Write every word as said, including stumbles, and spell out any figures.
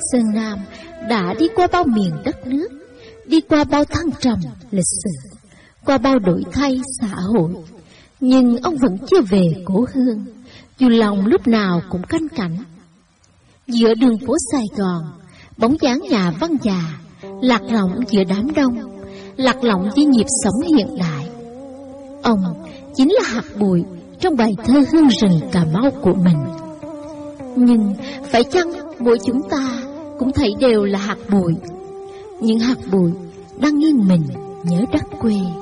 Sơn Nam đã đi qua bao miền đất nước, đi qua bao thăng trầm lịch sử, qua bao đổi thay xã hội, nhưng ông vẫn chưa về cố hương, dù lòng lúc nào cũng canh cánh. Giữa đường phố Sài Gòn, bóng dáng nhà văn già lạc lõng giữa đám đông, lạc lõng với nhịp sống hiện đại. Ông chính là hạt bụi trong bài thơ Hương rừng Cà Mau của mình. Nhưng phải chăng mỗi chúng ta cũng thấy đều là hạt bụi, những hạt bụi đang nghiêng mình nhớ đất quê.